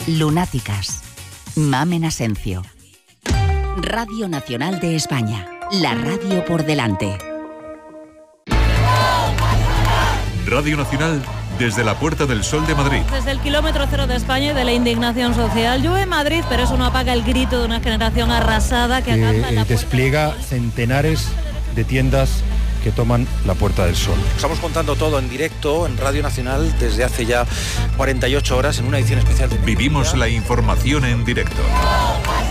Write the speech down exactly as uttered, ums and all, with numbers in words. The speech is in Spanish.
Lunáticas. Mamen Asencio. Radio Nacional de España. La radio por delante. Radio Nacional desde la Puerta del Sol de Madrid. Desde el kilómetro cero de España y de la indignación social. Llueve en Madrid, pero eso no apaga el grito de una generación arrasada que acampa en la eh, despliega centenares de tiendas que toman la Puerta del Sol. Estamos contando todo en directo en Radio Nacional desde hace ya cuarenta y ocho horas en una edición especial de... Vivimos la información en directo.